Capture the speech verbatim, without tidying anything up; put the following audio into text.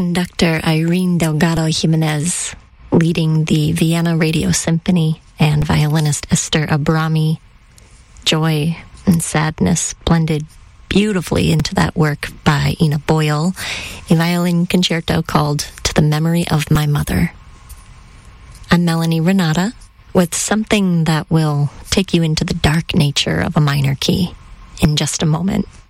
conductor Irene Delgado Jimenez, leading the Vienna Radio Symphony, and violinist Esther Abrami. Joy and sadness blended beautifully into that work by Ina Boyle, a violin concerto called To the Memory of My Mother. I'm Melanie Renata with something that will take you into the dark nature of a minor key in just a moment.